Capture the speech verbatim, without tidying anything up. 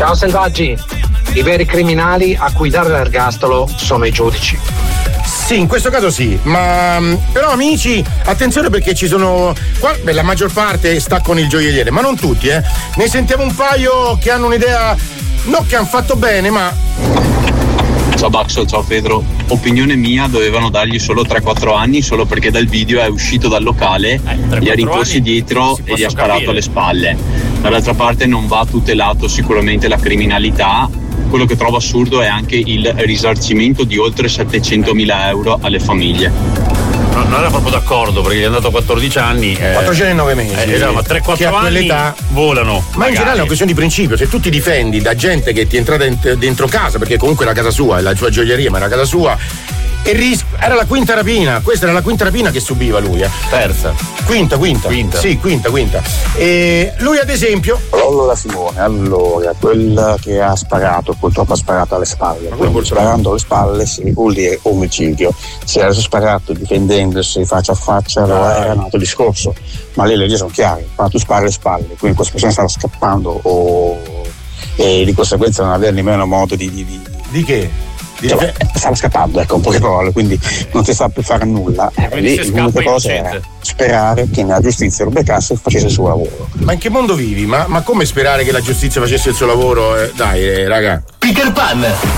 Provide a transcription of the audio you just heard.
Ciao selvaggi, i veri criminali a cui dare l'ergastolo sono i giudici. Sì, in questo caso sì, ma però amici, attenzione perché ci sono qua, beh, la maggior parte sta con il gioielliere, ma non tutti, eh. Ne sentiamo un paio che hanno un'idea, non che hanno fatto bene, ma ciao Baxo, ciao Pedro. Opinione mia, dovevano dargli solo tre quattro anni solo perché dal video è uscito dal locale, eh, gli ha rincorsi dietro e gli ha sparato capire. alle spalle. Dall'altra parte non va tutelato sicuramente la criminalità. Quello che trovo assurdo è anche il risarcimento di oltre settecentomila euro alle famiglie. No, non era proprio d'accordo perché gli è andato quattordici anni. Eh, quattordici anni e nove mesi. Eh, esatto, ma tre quattro anni volano. Ma magari. in generale è una questione di principio. Se tu ti difendi da gente che ti è entrata dentro casa, perché comunque era casa sua, è la sua gioielleria, ma era casa sua, e ris- era la quinta rapina. Questa era la quinta rapina che subiva lui. Eh. Terza. Quinta, quinta. Quinta. Sì, quinta, quinta. E lui ad esempio. Allora Simone, allora, quella che ha sparato, purtroppo ha sparato alle spalle. Quindi sparando alle spalle si vuol dire omicidio. Se avesse sparato difendendosi faccia a faccia, allora era un altro discorso. Ma le leggi sono chiare, quando tu spari alle spalle, quindi questa persona stava scappando o e di conseguenza non aveva nemmeno modo di. Di, di, di che? Cioè, stava scappando, ecco, un po' di parole, quindi non si sa più fare nulla. Eh, lì l'unica cosa era sperare che la giustizia lo beccasse e facesse il suo lavoro. Ma in che mondo vivi? Ma, ma come sperare che la giustizia facesse il suo lavoro? Eh, dai, eh, raga. Peter Pan.